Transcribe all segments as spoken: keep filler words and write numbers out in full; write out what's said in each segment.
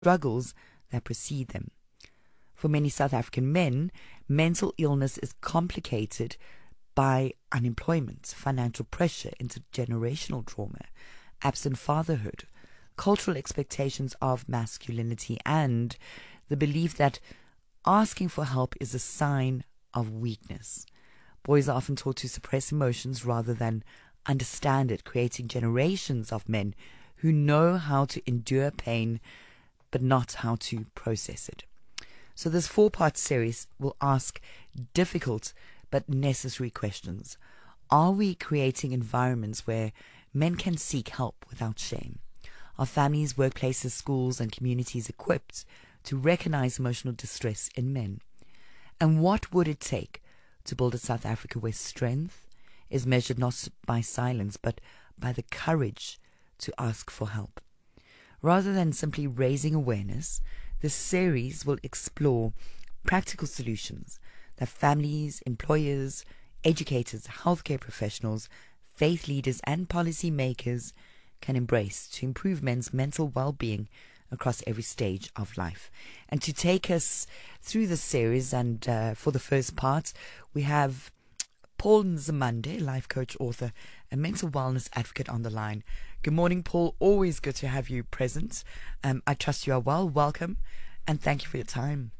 struggles that precede them. For many South African men, mental illness is complicated by unemployment, financial pressure, intergenerational trauma, absent fatherhood, cultural expectations of masculinity, and the belief that asking for help is a sign of weakness. Boys are often taught to suppress emotions rather than understand it, creating generations of men who know how to endure pain but not how to process it. So this four-part series will ask difficult but necessary questions. Are we creating environments where men can seek help without shame? Are families, workplaces, schools, and communities equipped to recognize emotional distress in men? And what would it take to build a South Africa where strength is measured not by silence but by the courage to ask for help? Rather than simply raising awareness, this series will explore practical solutions that families, employers, educators, healthcare professionals, faith leaders, and policymakers can embrace to improve men's mental well-being across every stage of life. And to take us through the series, and uh, for the first part, we have Paul Nzimande, life coach, author, and mental wellness advocate on the line. Good morning, Paul. Always good to have you present. Um, I trust you are well. Welcome, and thank you for your time.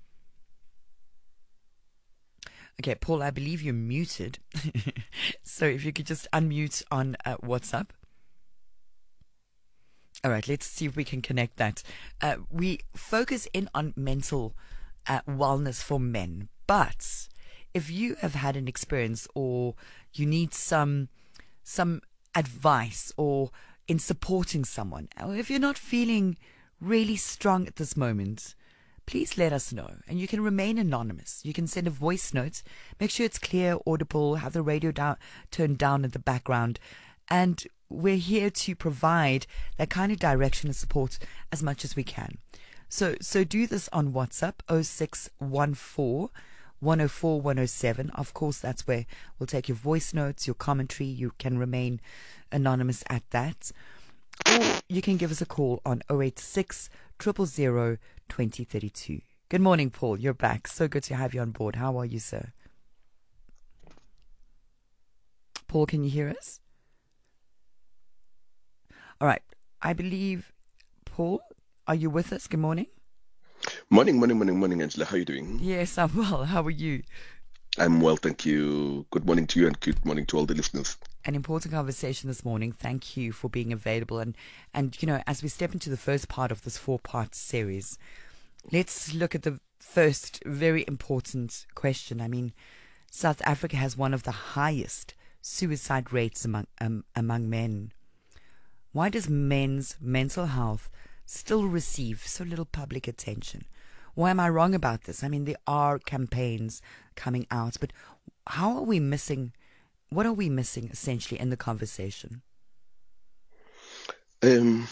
Okay, Paul, I believe you're muted. So if you could just unmute on uh, WhatsApp. All right, let's see if we can connect that. Uh, we focus in on mental uh, wellness for men, but if you have had an experience or you need some some advice or in supporting someone, or if you're not feeling really strong at this moment, please let us know. And you can remain anonymous. You can send a voice note. Make sure it's clear, audible, have the radio down, turned down in the background. And we're here to provide that kind of direction and support as much as we can. So so do this on WhatsApp, oh six one four, one oh four, one oh seven. Of course, that's where we'll take your voice notes, your commentary. You can remain anonymous at that. Or you can give us a call on oh eight six, zero zero zero, two oh three two. Good morning, Paul. You're back. So good to have you on board. How are you, sir? Paul, can you hear us? All right. I believe, Paul, are you with us? Good morning. Morning, morning, morning, morning, Angela. How are you doing? Yes, I'm well. How are you? I'm well, thank you. Good morning to you and good morning to all the listeners. An important conversation this morning. Thank you for being available. And, and you know, as we step into the first part of this four-part series, let's look at the first very important question. I mean, South Africa has one of the highest suicide rates among um, among men. Why does men's mental health still receive so little public attention? Why am I wrong about this? I mean, there are campaigns coming out, but how are we missing, what are we missing essentially in the conversation? Um,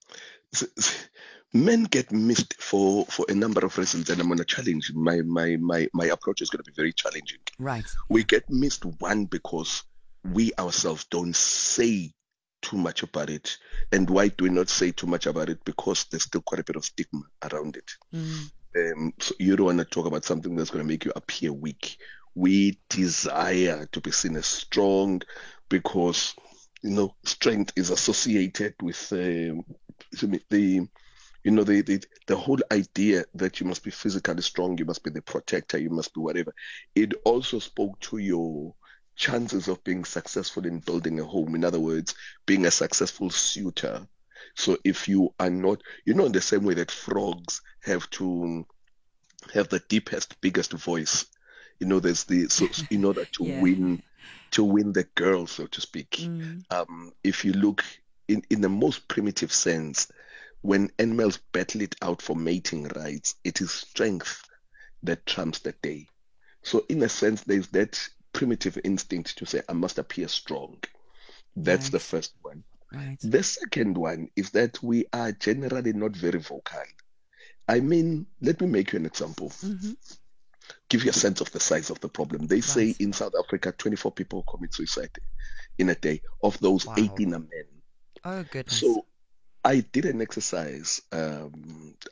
men get missed for, for a number of reasons, and I'm going to challenge. My, my, my, my approach is going to be very challenging. Right. We get missed, one, because we ourselves don't say too much about it. And why do we not say too much about it? Because there's still quite a bit of stigma around it. Mm. Um, so you don't want to talk about something that's going to make you appear weak. We desire to be seen as strong because, you know, strength is associated with um, the, you know, the, the the whole idea that you must be physically strong, you must be the protector, you must be whatever. It also spoke to your chances of being successful in building a home. In other words, being a successful suitor. So if you are not, you know, in the same way that frogs have to have the deepest, biggest voice, you know, there's the, so in order to yeah. win, to win the girl, so to speak. Mm. Um, if you look in, in the most primitive sense, when animals battle it out for mating rights, it is strength that trumps the day. So in a sense, there's that primitive instinct to say, I must appear strong. That's right. The first one. Right. The second one is that we are generally not very vocal. I mean, let me make you an example. Mm-hmm. Give you a sense of the size of the problem. They right. say in South Africa, twenty-four people commit suicide in a day. Of those, wow. eighteen are men. Oh, goodness. So I did an exercise um,